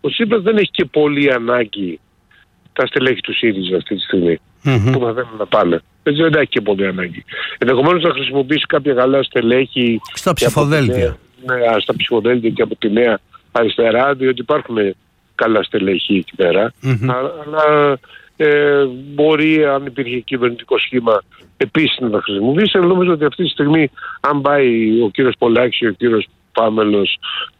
ο Τσίπρας δεν έχει και πολύ ανάγκη τα στελέχη του ΣΥΡΙΖΑ αυτή τη στιγμή που θα θέλουν να πάνε. Δεν έχει και πολύ ανάγκη. Ενδεχομένως να χρησιμοποιήσει κάποια καλά στελέχη στα ψηφοδέλτια. Στα ψηφοδέλτια και από τη Νέα Αριστερά, διότι υπάρχουν καλά στελέχη εκεί πέρα. Αλλά μπορεί, αν υπήρχε κυβερνητικό σχήμα, επίσης να τα χρησιμοποιήσει. Νομίζω ότι αυτή τη στιγμή, αν πάει ο κύριος Πολάκης και ο κύριος Πάμελος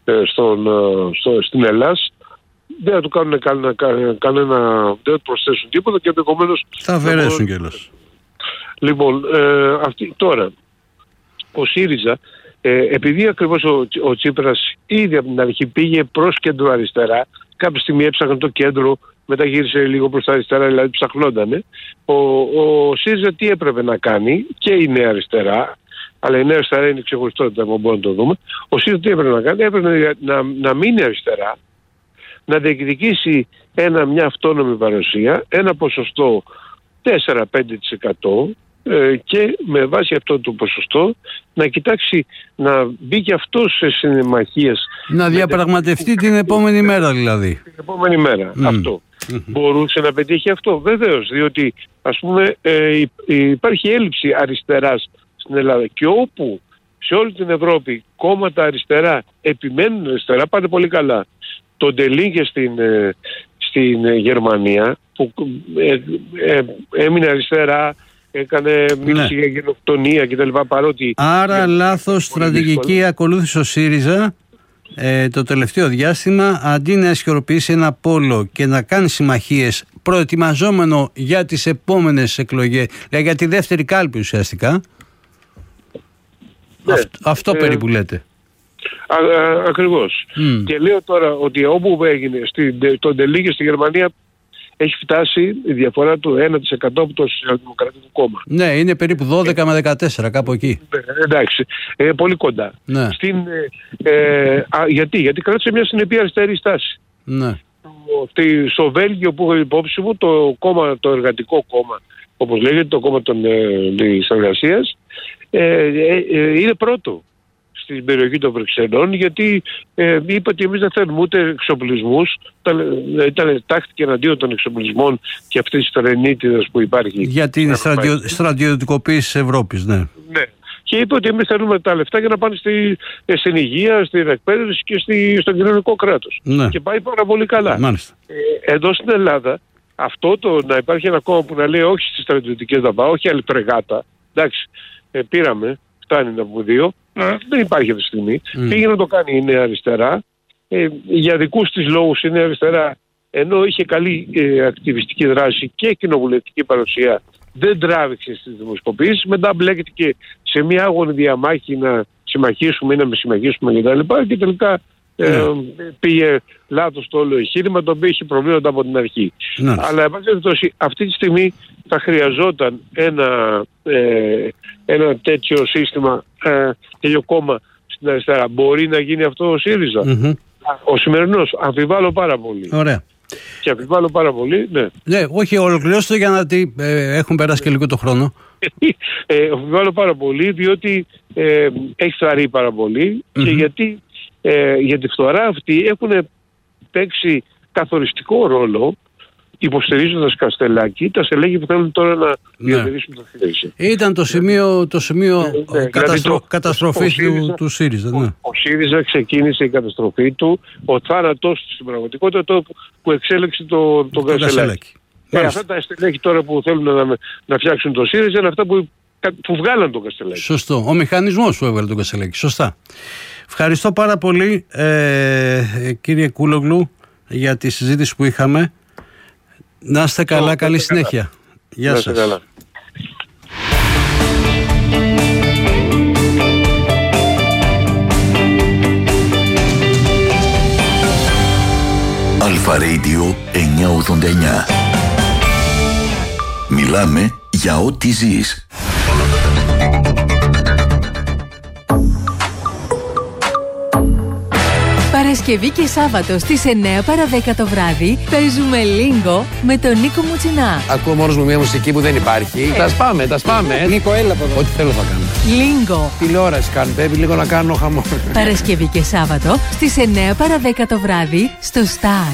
στην Ελλάς, δεν θα του κάνουν κανένα, δεν θα του προσθέσουν τίποτα και ενδεχομένως θα αφαιρέσουν κιόλας. Λοιπόν, τώρα, ο ΣΥΡΙΖΑ, επειδή ακριβώς ο Τσίπρας ήδη από την αρχή πήγε προς κέντρο αριστερά, κάποια στιγμή έψαχναν το κέντρο, μετά γύρισε λίγο προς τα αριστερά, δηλαδή ψαχνόντανε. Ο ΣΥΡΙΖΑ τι έπρεπε να κάνει, και η Νέα Αριστερά, αλλά η Νέα Αριστερά είναι ξεχωριστό, δεν μπορούμε να το δούμε. Ο ΣΥΡΙΖΑ τι έπρεπε να κάνει, έπρεπε να μείνει αριστερά, να διεκδικήσει μια αυτόνομη παρουσία, ένα ποσοστό 4-5%, και με βάση αυτό το ποσοστό να κοιτάξει να μπει και αυτός σε συμμαχίες. Να διαπραγματευτεί την επόμενη μέρα δηλαδή. Την επόμενη μέρα. Αυτό. Μπορούσε να πετύχει αυτό? Βεβαίως, διότι ας πούμε υπάρχει έλλειψη αριστεράς στην Ελλάδα, και όπου σε όλη την Ευρώπη κόμματα αριστερά επιμένουν αριστερά, πάνε πολύ καλά. Το Ντελίγκε στην Γερμανία που έμεινε αριστερά, μίλησε για γενοκτονία κτλ. Παρότι. Άρα λάθος στρατηγική ακολούθησε ο ΣΥΡΙΖΑ το τελευταίο διάστημα, αντί να ισχυροποιήσει ένα πόλο και να κάνει συμμαχίες προετοιμαζόμενο για τις επόμενες εκλογές, δηλαδή για τη δεύτερη κάλπη ουσιαστικά. Αυτό περίπου λέτε. Ακριβώς. Και λέω τώρα ότι όπου έγινε το Ντελίγκε στη Γερμανία, έχει φτάσει η διαφορά του 1% από το Σοσιαλδημοκρατικό Κόμμα. Ναι, είναι περίπου 12 με 14, κάπου εκεί. Εντάξει, πολύ κοντά. Ναι. Γιατί κράτησε μια συνεπή αριστερή στάση. Ναι. Στο Βέλγιο που έχω υπόψη μου, το εργατικό κόμμα, όπως λέγεται, το κόμμα της εργασίας, είναι πρώτο στην περιοχή των Βρυξελών, γιατί είπε ότι εμείς δεν θέλουμε ούτε εξοπλισμούς, τάχθηκε εναντίον των εξοπλισμών και αυτής της φρενίτιδας που υπάρχει. Για την στρατιωτικοποίηση της Ευρώπης, ναι. Ναι. Και είπε ότι εμείς θέλουμε τα λεφτά για να πάνε στην υγεία, στην εκπαίδευση και στο κοινωνικό κράτος. Ναι. Και πάει πάρα πολύ καλά. Μάλιστα. Εδώ στην Ελλάδα, αυτό να υπάρχει ένα κόμμα που να λέει όχι στις στρατιωτικές δαπάνες, όχι άλλη φρεγάτα, εντάξει, πήραμε, φτάνει να πούμε 2, δεν υπάρχει αυτή τη στιγμή. Πήγε να το κάνει η Νέα Αριστερά, για δικούς της λόγους η Νέα Αριστερά, ενώ είχε καλή ακτιβιστική δράση και κοινοβουλευτική παρουσία, δεν τράβηξε στις δημοσκοπήσεις. Μετά μπλέκεται και σε μια άγωνη διαμάχη να συμμαχίσουμε ή να με συμμαχίσουμε κτλ. Και τελικά πήγε λάθος το όλο εγχείρημα, το οποίο είχε προβλήματα από την αρχή. Αλλά εν πάση περιπτώσει, αυτή τη στιγμή θα χρειαζόταν ένα τέτοιο σύστημα, τέτοιο κόμμα στην αριστερά. Μπορεί να γίνει αυτό ο ΣΥΡΙΖΑ? Ο σημερινός αμφιβάλλω πάρα πολύ. Ωραία. Και αμφιβάλλω πάρα πολύ, ναι. Ναι, όχι, ολοκληρώστε για να έχουν περάσει και λίγο το χρόνο. Αμφιβάλλω πάρα πολύ, διότι έχει φθαρεί πάρα πολύ και γιατί για τη φθορά αυτή έχουν παίξει καθοριστικό ρόλο, υποστηρίζοντας Καστελάκη, τα στελέχη που θέλουν τώρα να διατηρήσουν το ΣΥΡΙΖΑ. Ήταν το σημείο καταστροφής του ΣΥΡΙΖΑ. Ναι. Ο ΣΥΡΙΖΑ ξεκίνησε η καταστροφή του, ο θάνατός του στην πραγματικότητα, που εξέλεξε τον Καστελάκη. Αυτά τα στελέχη τώρα που θέλουν να φτιάξουν το ΣΥΡΙΖΑ είναι αυτά που βγάλαν τον Καστελάκη. Σωστό. Ο μηχανισμός που έβγαλε τον Καστελάκη. Σωστά. Ευχαριστώ πάρα πολύ, κύριε Κούλογλου, για τη συζήτηση που είχαμε. Να είστε καλά, καλή συνέχεια. Γεια σας. Καλά. Αλφα Radio 989. Μιλάμε για ό,τι ζεις. Παρασκευή και Σάββατο στις 9 παρα 10 το βράδυ παίζουμε Λίγκο με τον Νίκο Μουτσινά. Ακούω μόνος μου μια μουσική που δεν υπάρχει. Τα σπάμε. Νίκο, έλα από εδώ. Ό,τι θέλω θα κάνω. Λίγκο. Τηλεόραση κάνω, πρέπει λίγο να κάνω χαμό. Παρασκευή και Σάββατο στις 9 παρα 10 το βράδυ στο Star.